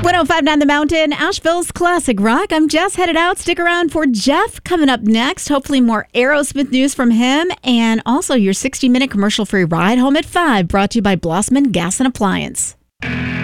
1059 The Mountain, Asheville's classic rock. I'm Jess, headed out. Stick around for Jeff coming up next. Hopefully more Aerosmith news from him. And also your 60-minute commercial-free ride home at 5, brought to you by Blossman Gas and Appliance.